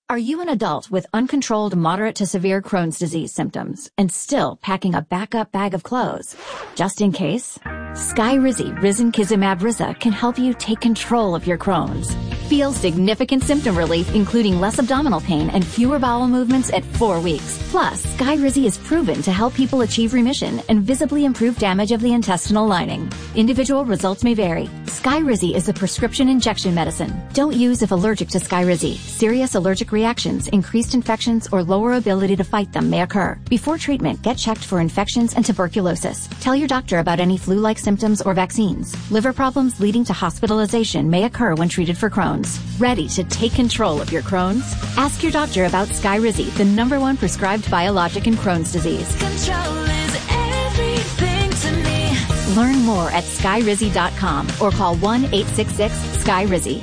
Are you an adult with uncontrolled moderate to severe Crohn's disease symptoms and still packing a backup bag of clothes? Just in case, Skyrizi Risankizumab Riza can help you take control of your Crohn's. Feel significant symptom relief, including less abdominal pain and fewer bowel movements at 4 weeks. Plus, Skyrizi is proven to help people achieve remission and visibly improve damage of the intestinal lining. Individual results may vary. Skyrizi is a prescription injection medicine. Don't use if allergic to Skyrizi. Serious allergic reactions, increased infections, or lower ability to fight them may occur. Before treatment, get checked for infections and tuberculosis. Tell your doctor about any flu-like symptoms or vaccines. Liver problems leading to hospitalization may occur when treated for Crohn's. Ready to take control of your Crohn's? Ask your doctor about Skyrizi, the #1 prescribed biologic in Crohn's disease. Control is everything to me. Learn more at skyrizi.com or call 1-866-SKYRIZI.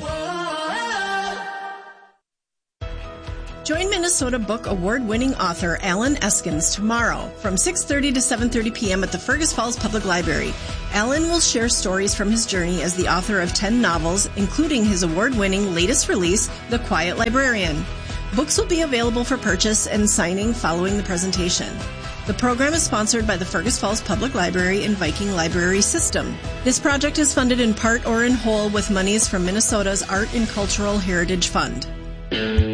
Join Minnesota Book Award-winning author Alan Eskins tomorrow from 6:30 to 7:30 p.m. at the Fergus Falls Public Library. Alan will share stories from his journey as the author of 10 novels, including his award-winning latest release, The Quiet Librarian. Books will be available for purchase and signing following the presentation. The program is sponsored by the Fergus Falls Public Library and Viking Library System. This project is funded in part or in whole with monies from Minnesota's Art and Cultural Heritage Fund.